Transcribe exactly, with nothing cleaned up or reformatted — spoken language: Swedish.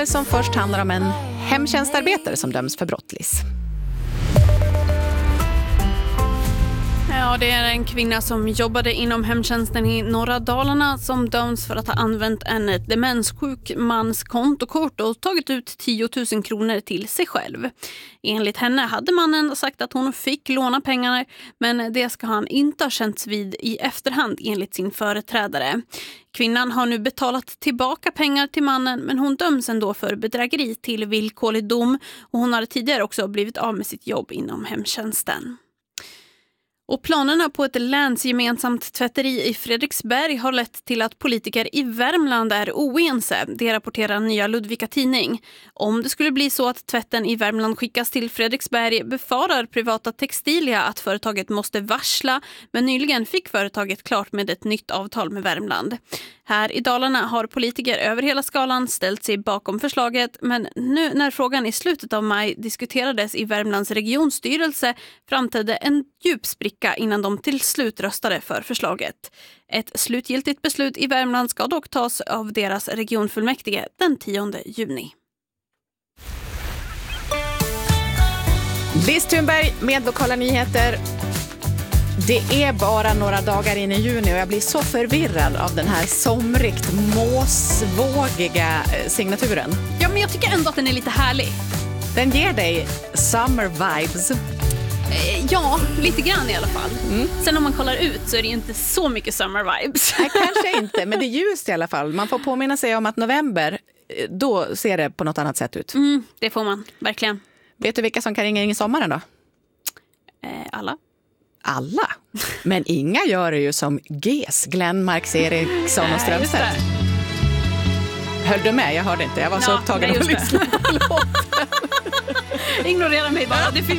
Som först handlar om en hemtjänstarbetare som döms för brott, Liz. Ja, det är en kvinna som jobbade inom hemtjänsten i norra Dalarna som döms för att ha använt en demenssjuk mans kontokort och tagit ut tio tusen kronor till sig själv. Enligt henne hade mannen sagt att hon fick låna pengarna, men det ska han inte ha känts vid i efterhand enligt sin företrädare. Kvinnan har nu betalat tillbaka pengar till mannen, men hon döms ändå för bedrägeri till villkorlig dom och hon har tidigare också blivit av med sitt jobb inom hemtjänsten. Och planerna på ett länsgemensamt tvätteri i Fredriksberg har lett till att politiker i Värmland är oense. Det rapporterar Nya Ludvika Tidning. Om det skulle bli så att tvätten i Värmland skickas till Fredriksberg befarar privata Textilia att företaget måste varsla, men nyligen fick företaget klart med ett nytt avtal med Värmland. Här i Dalarna har politiker över hela skalan ställt sig bakom förslaget, men nu när frågan i slutet av maj diskuterades i Värmlands regionstyrelse framträdde en djup spricka innan de till slut röstade för förslaget. Ett slutgiltigt beslut i Värmland ska dock tas av deras regionfullmäktige den tionde juni. Liz Thunberg med lokala nyheter. Det är bara några dagar in i juni och jag blir så förvirrad av den här somrigt måsvågiga signaturen. Ja, men jag tycker ändå att den är lite härlig. Den ger dig summer vibes. Eh, ja, lite grann i alla fall. Mm. Sen om man kollar ut så är det ju inte så mycket summer vibes. Nej, kanske inte, men det är ljust i alla fall. Man får påminna sig om att november, då ser det på något annat sätt ut. Mm, det får man, verkligen. Vet du vilka som kan ringa in i sommaren då? Eh, alla. Alla? Men inga gör det ju som G S, Glenn, Marx, Eriksson och Strömstedt. Höll du med? Jag hörde inte. Jag var så ja, upptagen av att lyssna på låten. Ignorera mig bara. Det finns